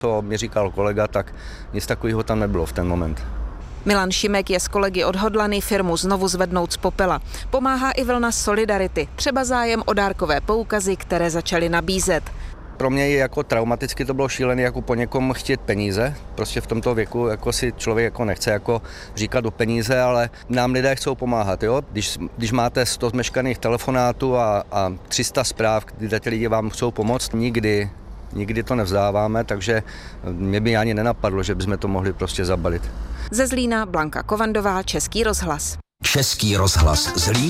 To mi říkal kolega, tak nic takového tam nebylo v ten moment. Milan Šimek je s kolegy odhodlaný firmu znovu zvednout z popela. Pomáhá i vlna solidarity, třeba zájem o dárkové poukazy, které začaly nabízet. Pro mě jako traumaticky to bylo šílené, jako po někom chtít peníze. Prostě v tomto věku jako si člověk jako nechce jako říkat o peníze, ale nám lidé chcou pomáhat. Jo? Když máte 100 zmeškaných telefonátů a 300 zpráv, kde ty lidi vám chcou pomoct, nikdy to nevzdáváme, takže mě by ani nenapadlo, že bychom to mohli prostě zabalit. Ze Zlína Blanka Kovandová, Český rozhlas. Český rozhlas Zlín.